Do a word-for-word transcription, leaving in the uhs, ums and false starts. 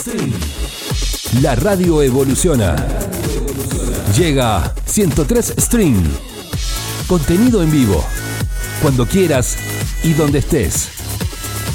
La radio evoluciona. Llega ciento tres Stream. Contenido en vivo. Cuando quieras y donde estés.